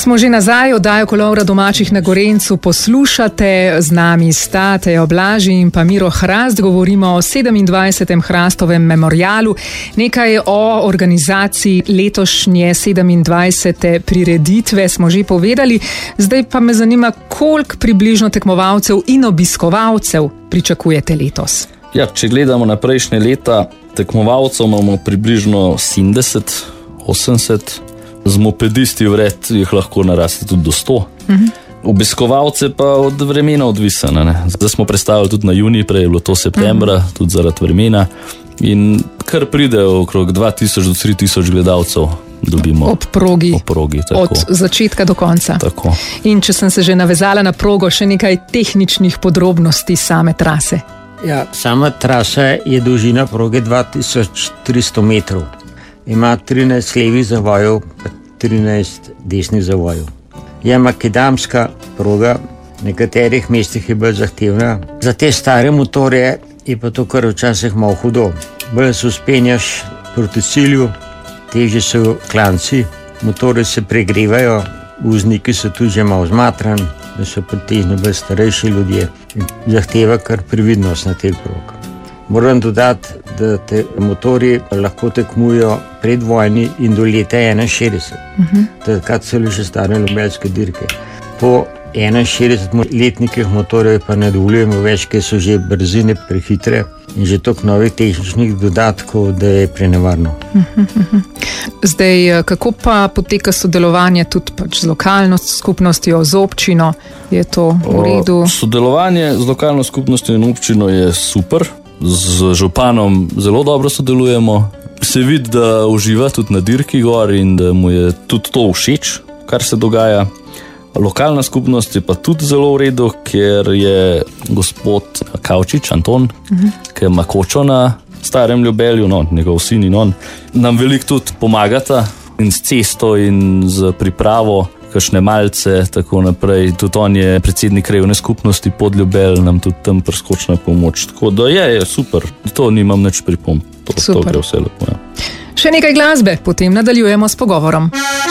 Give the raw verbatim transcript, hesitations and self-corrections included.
Smo že nazaj, oddajo Kolovra domačih na Gorencu poslušate, z nami sta Teja Blaži in pa Miro Hrast, govorimo o sedemindvajsetem Hrastovem memorialu, nekaj o organizaciji letošnje sedemindvajsete prireditve smo že povedali, zdaj pa me zanima, koliko približno tekmovalcev in obiskovalcev pričakujete letos? Ja, če gledamo na prejšnje leta, tekmovalcev imamo približno sedemdeset, osemdeset, z mopedisti vred jih lahko naraste tudi do sto. Uh-huh. Obiskovalce pa od vremena odvisno. Ne? Zdaj smo predstavili tudi na junij, prej je bilo to septembra, uh-huh. tudi zaradi vremena. In kar pride okrog dva tisoč do tri tisoč gledalcev dobimo. Ob progi. Ob progi, tako. Od začetka do konca. Tako. In če sem se že navezala na progo, še nekaj tehničnih podrobnosti same trase. Ja, sama trasa je dolžina proge dva tisoč tristo metrov. Ima trinajst levih zavojev, pa trinajst desnih zavojev. Je makadamska proga, v nekaterih mestih je bolj zahtevna. Za te stare motorje je pa to kar včasih malo hudo. Bolj se uspenjaš proti cilju, težje so klanci, motorje se pregrevajo, vozniki so tudi že malo zmatrani, da so pretežno bolj starejši ljudje. In zahteva kar previdnost na teh prog. Moram dodati, da te motorji lahko tekmujo pred vojni in do leta enainšestdeset. Uh-huh. Takrat so še stare ljubelske dirke. Po enainšestdesetletnikih motorjev pa ne dovoljujemo več, ker so že brzine prehitre in že toliko novih tehničnih dodatkov, da je prenevarno. Uh-huh. Zdaj, kako pa poteka sodelovanje tudi pač z lokalno skupnostjo, z občino? Je to v redu? O, sodelovanje z lokalno skupnostjo in občino je super. Z županom zelo dobro sodelujemo. Se vidi, da uživa tudi na dirki gor in da mu je tudi to všeč, kar se dogaja. Lokalna skupnost je pa tudi zelo v redu, ker je gospod Kavčič, Anton, uh-huh. ki ima kočo na starem Ljubelju, no, njegov sin in on, nam veliko tudi pomagata in s cesto in z pripravo, kakšne malce, tako naprej. Tudi on je predsednik krajevne skupnosti Podljubelj, nam tudi tam preskočna pomoč. Tako da je, je super. To nimam nič pripomb. To, to gre vse lepo. Ja. Še nekaj glasbe, potem nadaljujemo s pogovorom.